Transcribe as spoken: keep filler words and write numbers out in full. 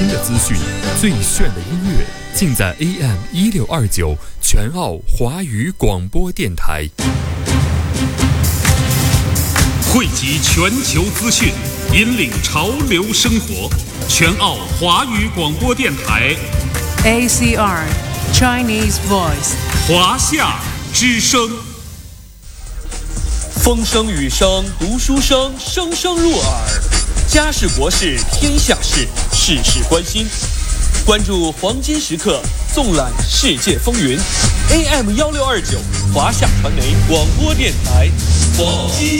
新的资讯，最炫的音乐，尽在 A M 一六二九全澳华语广播电台。 汇集全球资讯，引领潮流生活。全澳华语广播电台 A C R Chinese Voice 华夏之声。 风声雨声读书声，声声入耳。家事国事天下事，事事关心。关注黄金时刻，纵览世界风云。A M 一六二九华夏传媒广播电台黄金